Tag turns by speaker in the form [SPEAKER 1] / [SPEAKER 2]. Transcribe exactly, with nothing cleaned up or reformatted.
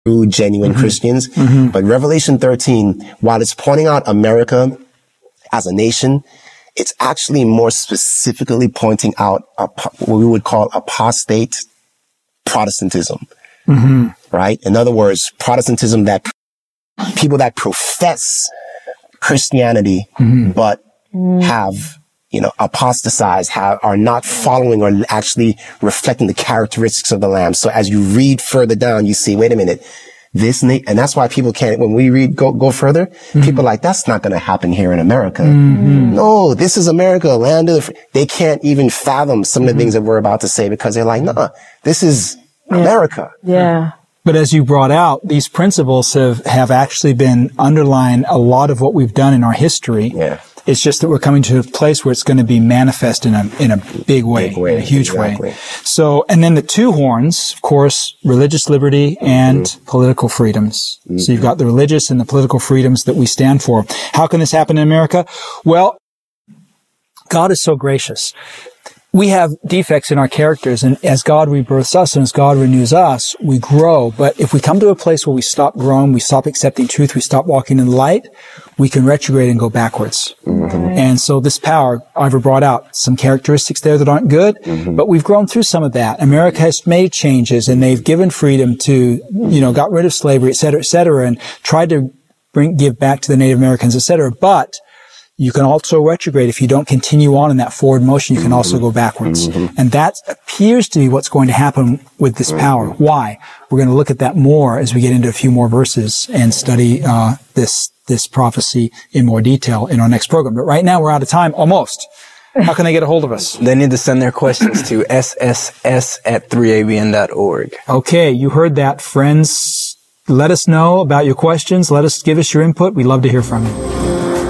[SPEAKER 1] true, genuine mm-hmm. Christians. Mm-hmm. But Revelation thirteen, while it's pointing out America as a nation, it's actually more specifically pointing out a, what we would call apostate Protestantism, mm-hmm. right? In other words, Protestantism that people that profess Christianity, mm-hmm. but have, you know, apostatized, have, are not following or actually reflecting the characteristics of the Lamb. So as you read further down, you see, wait a minute, this, na- and that's why people can't, when we read, go, go further, mm-hmm. people are like, that's not going to happen here in America. Mm-hmm. No, this is America, land of the free. They can't even fathom some of the mm-hmm. things that we're about to say because they're like, nah, this is yeah. America.
[SPEAKER 2] Yeah.
[SPEAKER 3] But as you brought out, these principles have, have actually been underlying a lot of what we've done in our history.
[SPEAKER 1] Yeah.
[SPEAKER 3] It's just that we're coming to a place where it's going to be manifest in a, in a big way,
[SPEAKER 1] big way
[SPEAKER 3] in a huge
[SPEAKER 1] exactly.
[SPEAKER 3] way. So, and then the two horns, of course, religious liberty and mm-hmm. political freedoms. Mm-hmm. So you've got the religious and the political freedoms that we stand for. How can this happen in America? Well, God is so gracious. We have defects in our characters, and as God rebirths us and as God renews us, we grow. But if we come to a place where we stop growing, we stop accepting truth, we stop walking in the light, we can retrograde and go backwards. Mm-hmm. And so this power, Ivor brought out some characteristics there that aren't good, mm-hmm. but we've grown through some of that. America has made changes, and they've given freedom to, you know, got rid of slavery, et cetera, et cetera, and tried to bring, give back to the Native Americans, et cetera. But you can also retrograde. If you don't continue on in that forward motion, you can also go backwards. Mm-hmm. And that appears to be what's going to happen with this power. Why? We're going to look at that more as we get into a few more verses and study uh this this prophecy in more detail in our next program. But right now we're out of time, almost. How can they get a hold of us?
[SPEAKER 4] They need to send their questions to s s s at three a b n dot org.
[SPEAKER 3] Okay, you heard that, friends. Let us know about your questions. Let us give us your input. We'd love to hear from you.